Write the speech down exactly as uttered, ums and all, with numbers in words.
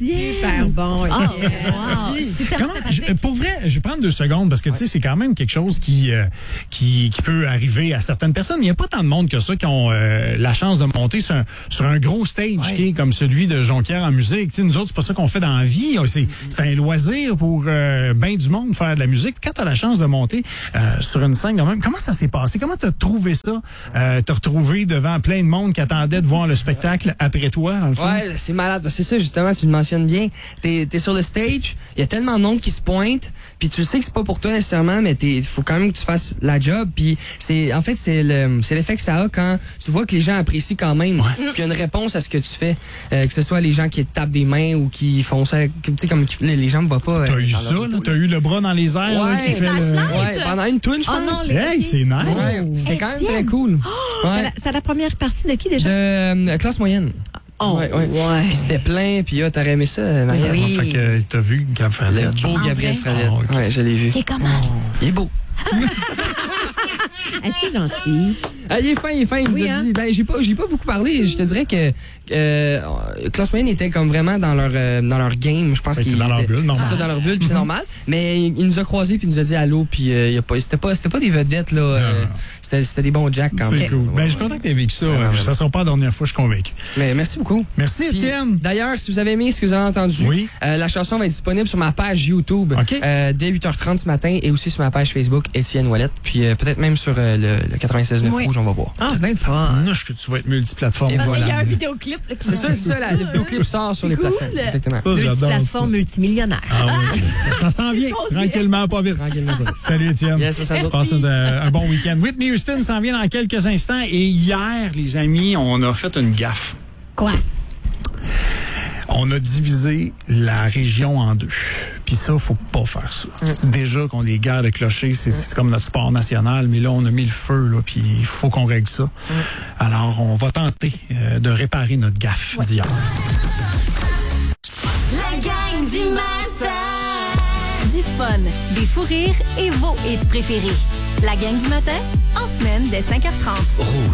Étienne. Super bon. Oh, Yes. wow. C'est Comment, je, pour vrai, je vais prendre deux secondes parce que tu sais, c'est quand même quelque chose qui, euh, qui qui peut arriver à certaines personnes. Il n'y a pas tant de monde que ça qui ont euh, la chance de monter sur un, sur un gros stage Ouais. qui est comme celui de Jonquière en musique. Tu sais, nous autres, c'est pas ça qu'on fait dans la vie. C'est, c'est un loisir pour euh, ben du monde faire de la musique. Quand tu as la chance de monter euh, sur une scène quand même, comment ça s'est passé? Comment tu as trouvé ça? Euh, t'as retrouvé devant plein de monde qui attendait de voir le spectacle après toi, dans le fond? Ouais, c'est malade. C'est ça, justement, tu le mentionnes bien. T'es, t'es sur le stage, il y a tellement de monde qui se pointe, puis tu sais que c'est pas pour toi nécessairement, mais il faut quand même que tu fasses la job. Puis c'est, en fait, c'est le, c'est l'effet que ça a quand tu vois que les gens apprécient quand même, Ouais. qu'il y a une réponse à ce que tu fais, euh, que ce soit les gens qui te tapent des mains ou qui font ça, tu sais, comme qui- les gens me voient pas. euh, T'as eu dans ça, leur là? vidéo. T'as eu le bras dans les airs, là, Ouais. qui fait le... Ouais, pendant une toune, je Oh pense. non, les- Hey, c'est nice! Ouais, c'était quand même Étienne. très cool. C'est Ouais. la, c'est la première partie de qui déjà? De euh, classe moyenne. Oh, ouais, ouais. ouais. Puis c'était plein, puis ah, t'aurais aimé ça, Marie. Oui. Fait que t'as vu Gab Fradette. Le beau En Gabriel vrai? Fradette. Oh, ok. Ouais, je l'ai vu. C'est comment? Il est beau. Est-ce qu'il est gentil? Ah, il est fin, il est fin. Il Oui, nous a hein? dit. Ben, j'ai pas, j'ai pas beaucoup parlé. Je te dirais que euh, classe moyenne était comme vraiment dans leur, euh, dans leur game. Je pense Fait que qu'ils dans leur étaient- bulle, normal. C'est ça, dans leur bulle, puis c'est normal. Mais il, il nous a croisés, puis il nous a dit allô, puis euh, il y a pas, c'était pas, c'était pas des vedettes là. euh, c'était, c'était des bons jacks quand C'est même. cool. Ouais, Ben, je suis ouais. content que t'aies vécu ça. Ouais, euh, ouais, ça ouais. sera pas la dernière fois, je suis convaincu. Mais merci beaucoup. Merci, Puis, Étienne. D'ailleurs, si vous avez aimé ce que vous avez entendu, Oui. euh, la chanson va être disponible sur ma page YouTube OK. euh, dès huit heures trente ce matin et aussi sur ma page Facebook Étienne Ouellette. Puis euh, peut-être même sur euh, le, le quatre-vingt-seize neuf Oui. Rouge, on va voir. Ah, c'est bien le fun. Nuche que tu vas être multiplateforme. Et voilà. Il y a un vidéoclip. là, qui C'est ça, c'est ça, la, le vidéoclip sort sur les cool. plateformes. Exactement. Ça, j'adore ça. Multiplateforme multimillionnaire. Ah oui. Ça s'en vient. ce qu'on dit. Tranquillement, pas vite. Tranquillement, pas vite. Salut, Étienne. Yes, merci à vous. Passe un, un bon week-end. Whitney Houston s'en vient dans quelques instants. Et hier, les amis, on a fait une gaffe. Quoi? On a divisé la région en deux. Puis ça, faut pas faire ça. C'est déjà qu'on les guerres de clochers, c'est, c'est comme notre sport national, mais là, on a mis le feu, là, puis il faut qu'on règle ça. Alors, on va tenter euh, de réparer notre gaffe d'hier. La gang du matin. Du fun, des fous rires et vos hits préférés. La gang du matin, en semaine dès cinq heures trente.